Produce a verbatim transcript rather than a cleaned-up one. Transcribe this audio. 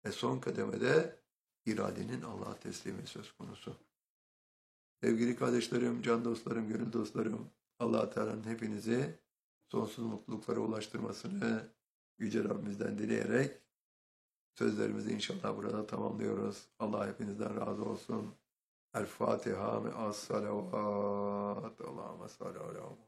ve son kademede iradenin Allah'a teslimi söz konusu. Sevgili kardeşlerim, can dostlarım, gönül dostlarım, Allah Teala'nın hepinizi sonsuz mutluluklara ulaştırmasını Yüce Rabbimizden dileyerek sözlerimizi inşallah burada tamamlıyoruz. Allah hepinizden razı olsun. El Fatiha ve as salavat. Allahümme salli ala